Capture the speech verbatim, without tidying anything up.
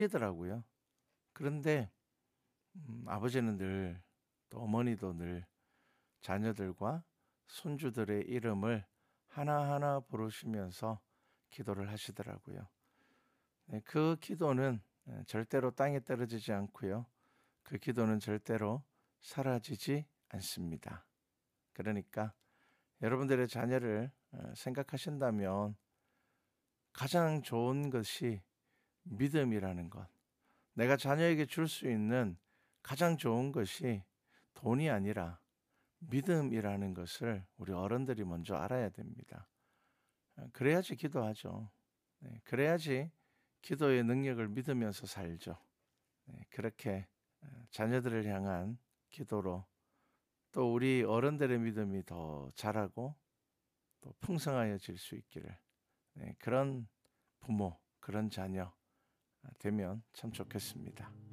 이더라고요. 그런데 음, 아버지는 늘, 또 어머니도 늘 자녀들과 손주들의 이름을 하나하나 부르시면서 기도를 하시더라고요. 네, 그 기도는 예, 절대로 땅에 떨어지지 않고요. 그 기도는 절대로 사라지지 않습니다. 그러니까 여러분들의 자녀를 어, 생각하신다면 가장 좋은 것이 믿음이라는 것. 내가 자녀에게 줄 수 있는 가장 좋은 것이 돈이 아니라 믿음이라는 것을 우리 어른들이 먼저 알아야 됩니다. 어, 그래야지 기도하죠. 네, 그래야지 기도의 능력을 믿으면서 살죠. 네, 그렇게 어, 자녀들을 향한 기도로 또 우리 어른들의 믿음이 더 자라고 또 풍성하여질 수 있기를, 네, 그런 부모, 그런 자녀 되면 참 좋겠습니다.